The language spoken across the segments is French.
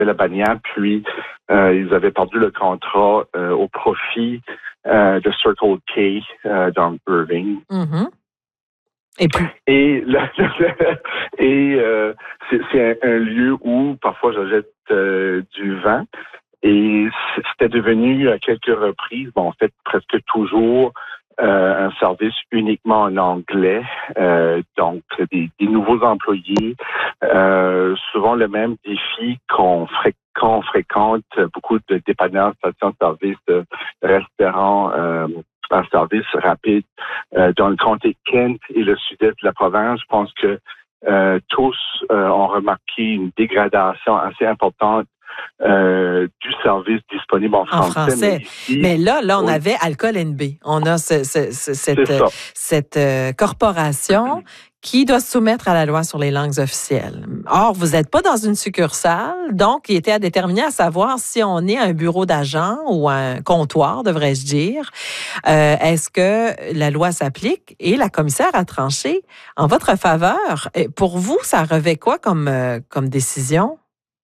de la bannière, puis ils avaient perdu le contrat au profit de Circle K dans Irving. Mm-hmm. Et puis? C'est un lieu où parfois j'achète du vin. Et c'était devenu à quelques reprises, en fait presque toujours, un service uniquement en anglais. Donc des nouveaux employés, souvent le même défi quand on fréquente beaucoup de dépanneurs, stations-service, de restaurants en service rapide dans le comté de Kent et le sud-est de la province. Je pense que tous ont remarqué une dégradation assez importante du service disponible en français. Mais là, on avait Alcool NB. On a cette corporation qui doit se soumettre à la loi sur les langues officielles. Or, vous n'êtes pas dans une succursale, donc il était à déterminer à savoir si on est un bureau d'agent ou un comptoir, devrais-je dire. Est-ce que la loi s'applique? Et la commissaire a tranché en votre faveur. Et pour vous, ça revêt quoi comme décision?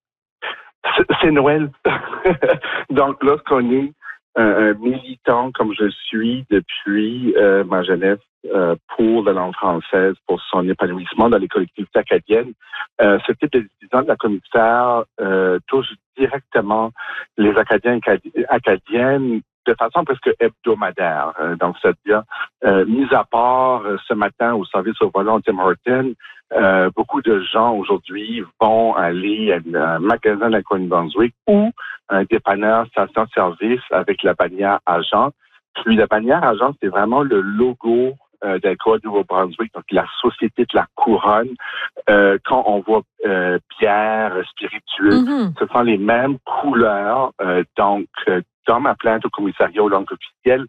C'est Noël. Donc, lorsqu'on est un militant comme je suis depuis ma jeunesse pour la langue française, pour son épanouissement dans les collectivités acadiennes, ce type de décision de la commissaire touche directement les Acadiens et Acadiennes de façon presque hebdomadaire. Donc, c'est-à-dire, mis à part ce matin au service au volant Tim Horton, beaucoup de gens aujourd'hui vont aller à un magasin de la Nouveau-Brunswick ou un dépanneur station-service avec la bannière agent. Puis la bannière agent, c'est vraiment le logo d'Alcool Nouveau-Brunswick, donc la société de la couronne. Quand on voit bière, spiritueux, ce sont les mêmes couleurs. Donc, dans ma plainte au commissariat aux langues officielles,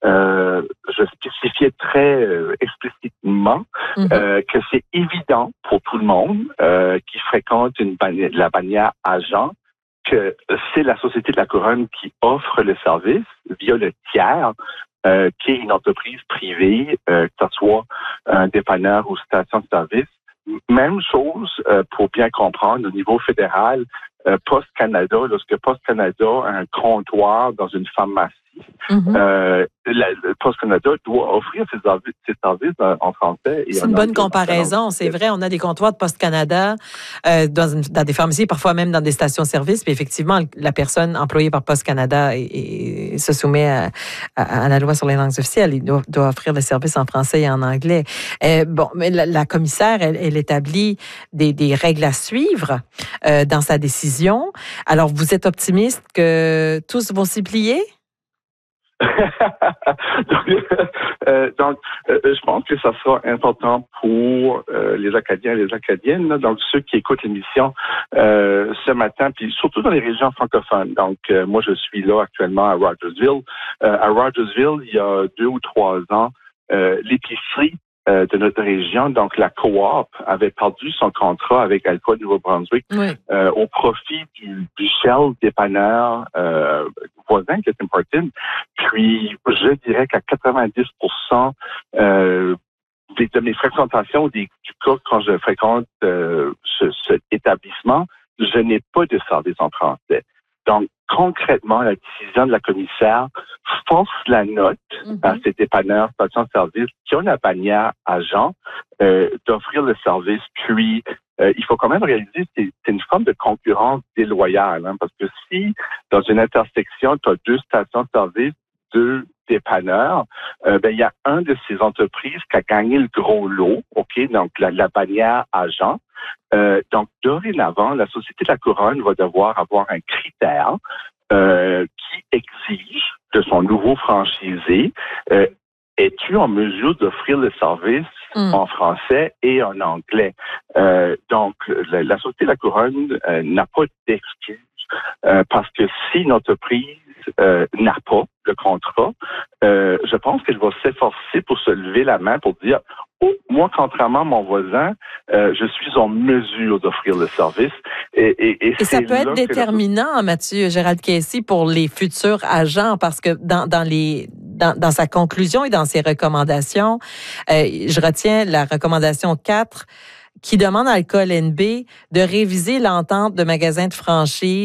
je spécifiais très explicitement que c'est évident pour tout le monde qui fréquente la bannière agent que c'est la Société de la Couronne qui offre le service via le tiers, qui est une entreprise privée, que ce soit un dépanneur ou station de service. Même chose pour bien comprendre au niveau fédéral, Post Canada, lorsque Post Canada a un comptoir dans une pharmacie, Post Canada doit offrir ses services en français. C'est une bonne comparaison. C'est vrai, on a des comptoirs de Post Canada dans des pharmacies, parfois même dans des stations-service. Puis effectivement, la personne employée par Post Canada se soumet à la loi sur les langues officielles. Il doit offrir le service en français et en anglais. Mais la commissaire, elle établit des règles à suivre dans sa décision. Alors, vous êtes optimiste que tous vont s'y plier? Donc, je pense que ça sera important pour les Acadiens et les Acadiennes, là, donc ceux qui écoutent l'émission ce matin, puis surtout dans les régions francophones. Donc, moi, je suis là actuellement à Rogersville. À Rogersville, il y a 2 ou 3 ans, l'épicerie de notre région, donc la coop, avait perdu son contrat avec Alcool Nouveau-Brunswick au profit du Shell dépanneur voisin qui est important. Puis, je dirais qu'à 90% de mes fréquentations, du cas quand je fréquente cet établissement, je n'ai pas de service en français. Donc, concrètement, la décision de la commissaire force la note à ces dépanneurs stations-service qui ont la bannière agent d'offrir le service. Puis, il faut quand même réaliser que c'est une forme de concurrence déloyale, parce que si, dans une intersection, tu as 2 stations-service, 2 dépanneurs, il y a un de ces entreprises qui a gagné le gros lot, donc la bannière agent. Donc, dorénavant, la Société de la Couronne va devoir avoir un critère qui exige de son nouveau franchisé, es-tu en mesure d'offrir le service en français et en anglais? Donc, la Société de la Couronne n'a pas d'excuse parce que si une entreprise n'a pas le contrat, je pense qu'elle va s'efforcer pour se lever la main pour dire moi, contrairement à mon voisin, je suis en mesure d'offrir le service. Et ça peut être déterminant, Mathieu Gérald Casey, pour les futurs agents, parce que dans sa conclusion et dans ses recommandations, je retiens la recommandation 4 qui demande à Alcool NB de réviser l'entente de magasin de franchise